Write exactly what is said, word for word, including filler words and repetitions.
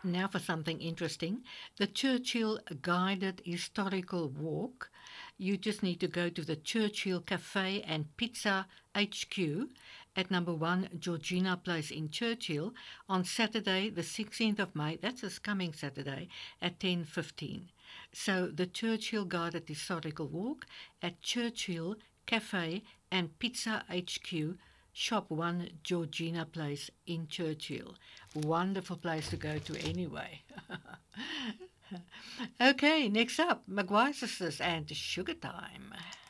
Now for something interesting. The Churchill Guided Historical Walk. You just need to go to the Churchill Cafe and Pizza H Q at number one Georgina Place in Churchill on Saturday the sixteenth of May. That's this coming Saturday at ten fifteen. So the Churchill Guided Historical Walk at Churchill Cafe and Pizza H Q, Shop one Georgina Place in Churchill. Wonderful place to go to anyway. Okay, next up, Maguire Sisters and Sugar Time.